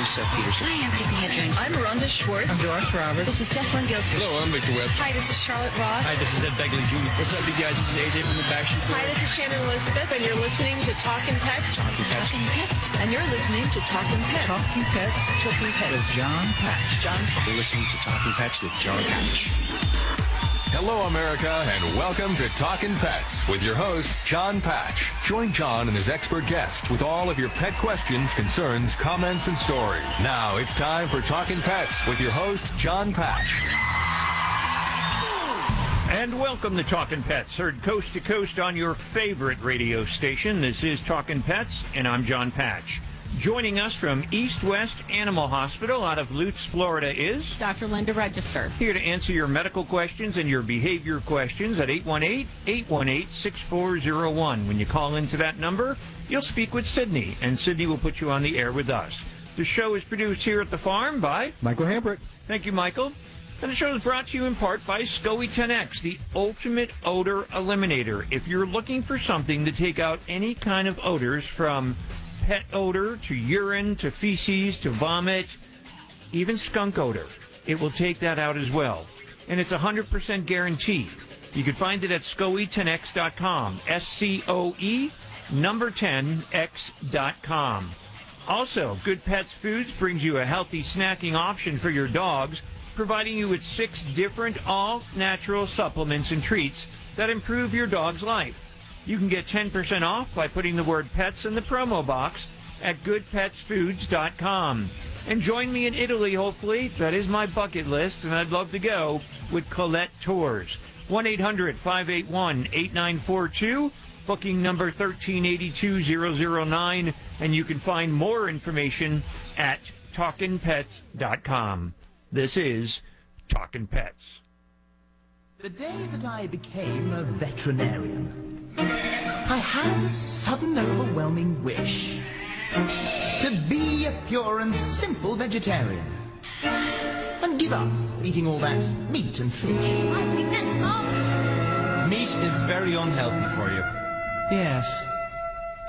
I'm Seth Peterson. Hi, I'm Tippi Hedren. I'm Rhonda Schwartz. I'm Doris Roberts. This is Jessalyn Gilson. Hello, I'm Victor Webb. Hi, this is Charlotte Ross. Hi, this is Ed Begley Jr. What's up, you guys? This is AJ from the Backstreet Boys. Hi, this is Shannon Elizabeth, and you're listening to Talkin' Pets. Talking Pets. Talking Pets. And you're listening to Talkin' Pets. Talking Pets. Talking Pets. With John Patch. John. You're listening to Talking Pets with John Patch. Hello, America, and welcome to Talkin' Pets with your host, John Patch. Join John and his expert guests with all of your pet questions, concerns, comments, and stories. Now it's time for Talkin' Pets with your host, John Patch. And welcome to Talkin' Pets, heard coast to coast on your favorite radio station. This is Talkin' Pets, and I'm John Patch. Joining us from East West Animal Hospital out of Lutz, Florida is Dr. Linda Register. Here to answer your medical questions and your behavior questions at 818-818-6401. When you call into that number, you'll speak with Sydney, and Sydney will put you on the air with us. The show is produced here at the farm by Michael Hambrick. Thank you, Michael. And the show is brought to you in part by SCOE 10X, the ultimate odor eliminator. If you're looking for something to take out any kind of odors, from pet odor to urine to feces to vomit, even skunk odor, it will take that out as well. And it's 100% guaranteed. You can find it at SCOE10X.com, SCOE number 10X.com. Also, Good Pets Foods brings you a healthy snacking option for your dogs, providing you with 6 different all-natural supplements and treats that improve your dog's life. You can get 10% off by putting the word pets in the promo box at goodpetsfoods.com. And join me in Italy, hopefully. That is my bucket list, and I'd love to go with Colette Tours. 1-800-581-8942, booking number 1382009, and you can find more information at talkinpets.com. This is Talkin' Pets. The day that I became a veterinarian, I had a sudden overwhelming wish to be a pure and simple vegetarian and give up eating all that meat and fish. I think that's marvelous. Meat is very unhealthy for you. Yes.